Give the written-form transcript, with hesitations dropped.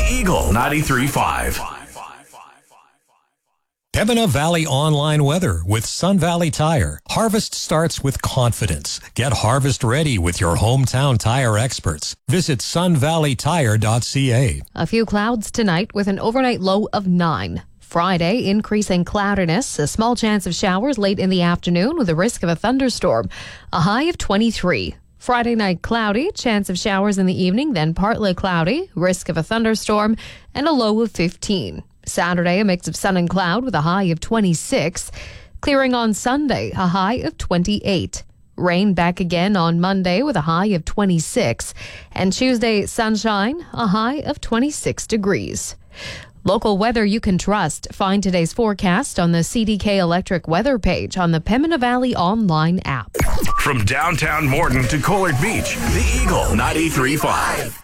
The Eagle 93.5. Pembina Valley Online Weather with Sun Valley Tire. Harvest starts with confidence. Get harvest ready with your hometown tire experts. Visit sunvalleytire.ca. A few clouds tonight with an overnight low of 9. Friday, increasing cloudiness, a small chance of showers late in the afternoon with a risk of a thunderstorm, a high of 23. Friday night cloudy, chance of showers in the evening, then partly cloudy, risk of a thunderstorm, and a low of 15. Saturday, a mix of sun and cloud with a high of 26. Clearing on Sunday, a high of 28. Rain back again on Monday with a high of 26. And Tuesday, sunshine, a high of 26 degrees. Local weather you can trust. Find today's forecast on the CDK Electric weather page on the Pembina Valley online app. From downtown Morton to Collard Beach, The Eagle 93.5.